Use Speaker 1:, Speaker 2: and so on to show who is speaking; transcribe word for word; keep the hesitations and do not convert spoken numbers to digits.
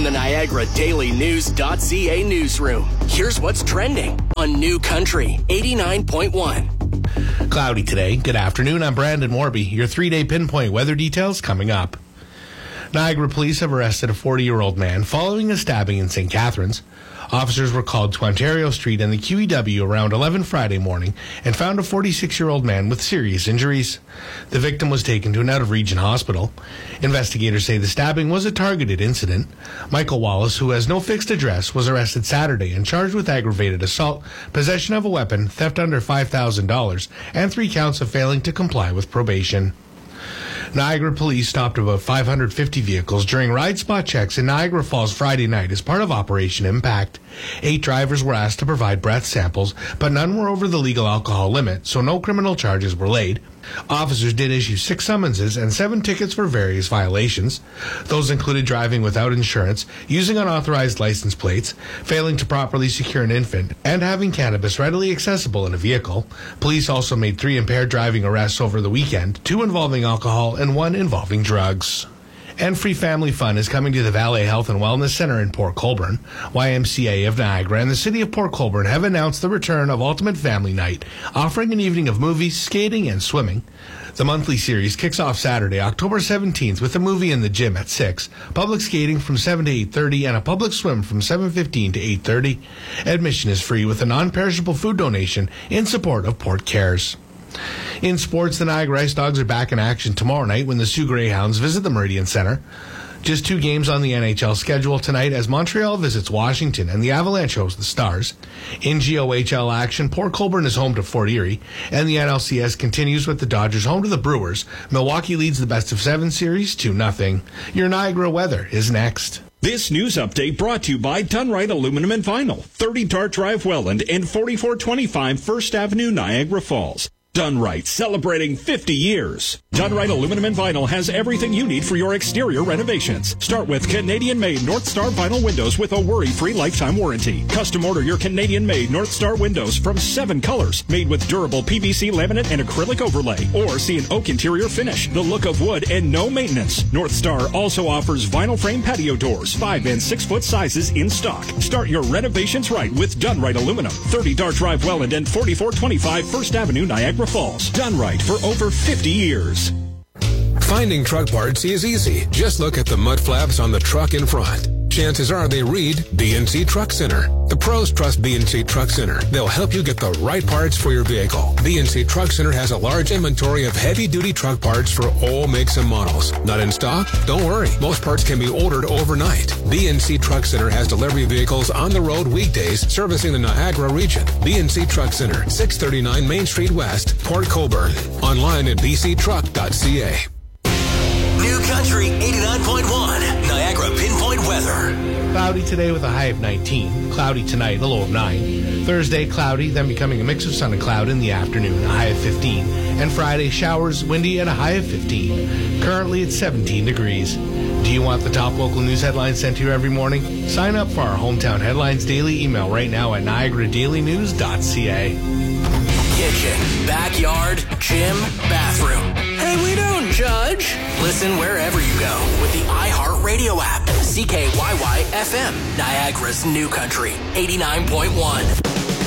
Speaker 1: the Niagara Daily News dot C A newsroom, here's what's trending on New Country eighty-nine point one.
Speaker 2: Cloudy today. Good afternoon. I'm Brandon Warby. Your three-day pinpoint weather details coming up. Niagara police have arrested a forty-year-old man following a stabbing in Saint Catharines. Officers were called to Ontario Street and the Q E W around eleven Friday morning and found a forty-six-year-old man with serious injuries. The victim was taken to an out-of-region hospital. Investigators say the stabbing was a targeted incident. Michael Wallace, who has no fixed address, was arrested Saturday and charged with aggravated assault, possession of a weapon, theft under five thousand dollars, and three counts of failing to comply with probation. Niagara police stopped about five hundred fifty vehicles during ride spot checks in Niagara Falls Friday night as part of Operation Impact. Eight drivers were asked to provide breath samples, but none were over the legal alcohol limit, so no criminal charges were laid. Officers did issue six summonses and seven tickets for various violations. Those included driving without insurance, using unauthorized license plates, failing to properly secure an infant, and having cannabis readily accessible in a vehicle. Police also made three impaired driving arrests over the weekend, two involving alcohol and one involving drugs. And Free Family Fun is coming to the Valley Health and Wellness Center in Port Colborne. Y M C A of Niagara and the City of Port Colborne have announced the return of Ultimate Family Night, offering an evening of movies, skating, and swimming. The monthly series kicks off Saturday, October seventeenth, with a movie in the gym at six, public skating from seven to eight thirty, and a public swim from seven fifteen to eight thirty. Admission is free with a non-perishable food donation in support of Port Cares. In sports, the Niagara Ice Dogs are back in action tomorrow night when the Sioux Greyhounds visit the Meridian Center. Just two games on the N H L schedule tonight as Montreal visits Washington and the Avalanche host the Stars. In G O H L action, Port Colborne is home to Fort Erie, and the N L C S continues with the Dodgers home to the Brewers. Milwaukee leads the best of seven series two nothing. Your Niagara weather is next.
Speaker 3: This news update brought to you by Dunright Aluminum and Vinyl, thirty Dart Drive, Welland, and forty-four twenty-five First Avenue, Niagara Falls. Dunright, celebrating fifty years. Dunright Aluminum and Vinyl has everything you need for your exterior renovations. Start with Canadian-made North Star vinyl windows with a worry-free lifetime warranty. Custom order your Canadian-made North Star windows from seven colors, made with durable P V C laminate and acrylic overlay. Or see an oak interior finish, the look of wood, and no maintenance. North Star also offers vinyl frame patio doors, five and six foot sizes in stock. Start your renovations right with Dunright Aluminum, thirty Dart Drive, Welland, and forty-four twenty-five First Avenue, Niagara Falls. Done right for over fifty years.
Speaker 4: Finding truck parts is easy. Just look at the mud flaps on the truck in front. Chances are they read B and C Truck Center. The pros trust B and C Truck Center. They'll help you get the right parts for your vehicle. B and C Truck Center has a large inventory of heavy-duty truck parts for all makes and models. Not in stock? Don't worry. Most parts can be ordered overnight. B and C Truck Center has delivery vehicles on the road weekdays servicing the Niagara region. B and C Truck Center, six thirty-nine Main Street West, Port Colborne. Online at b c truck dot c a.
Speaker 1: New Country eighty-nine point one, Niagara Pinpoint Weather.
Speaker 2: Cloudy today with a high of nineteen. Cloudy tonight, a low of nine. Thursday, cloudy, then becoming a mix of sun and cloud in the afternoon, a high of fifteen. And Friday, showers, windy, and a high of fifteen. Currently, it's seventeen degrees. Do you want the top local news headlines sent to you every morning? Sign up for our Hometown Headlines daily email right now at niagara daily news dot c a.
Speaker 1: Kitchen, backyard, gym, bathroom. Hey, we don't judge. Listen wherever you go with the iHeartRadio app. C K Y Y F M, Niagara's New Country, eighty-nine point one.